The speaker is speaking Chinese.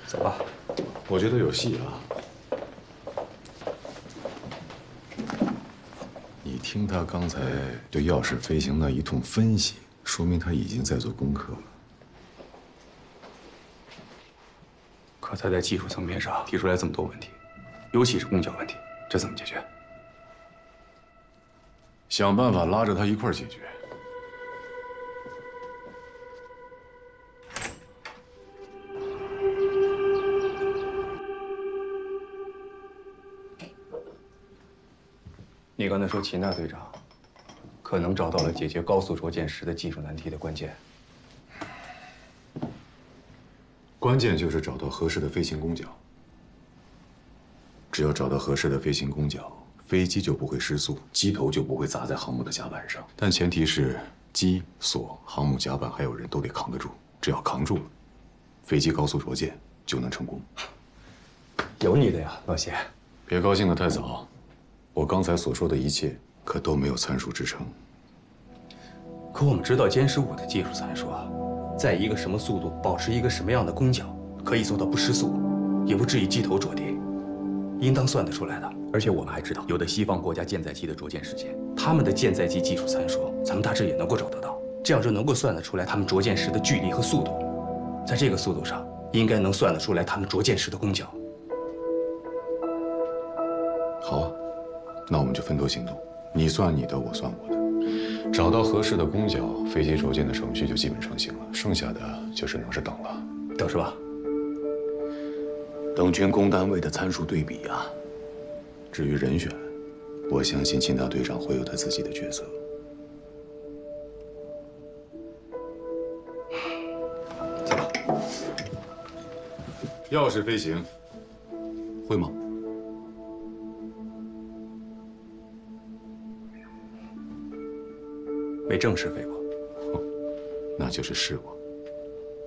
走吧， 我觉得有戏啊。你听他刚才对钥匙飞行那一通分析，说明他已经在做功课了。 可他在技术层面上提出来这么多问题，尤其是公交问题，这怎么解决？ 想办法拉着他一块儿解决。 你刚才说秦大队长可能找到了解决高速着舰时的技术难题的关键。 关键就是找到合适的飞行弓角。只要找到合适的飞行弓角，飞机就不会失速，机头就不会砸在航母的甲板上。但前提是机、锁、航母甲板还有人都得扛得住。只要扛住了，飞机高速着舰就能成功。 有你的呀，老谢。 别高兴得太早。我刚才所说的一切可都没有参数支撑。 可我们知道歼15的技术参数啊，在一个什么速度保持一个什么样的弓角，可以做到不失速，也不至于机头着地，应当算得出来的。而且我们还知道，有的西方国家舰载机的着舰时间，他们的舰载机技术参数，咱们大致也能够找得到，这样就能够算得出来他们着舰时的距离和速度。在这个速度上，应该能算得出来他们着舰时的弓角。 好啊。那我们就分头行动，你算你的，我算我的，找到合适的弓角，飞机着舰的程序就基本成型了，剩下的就只能是等了。 等是吧？ 等军工单位的参数对比啊。至于人选，我相信秦大队长会有他自己的抉择。 走吧。 钥匙飞行，会吗？ 没正式飞过， 那就是试过。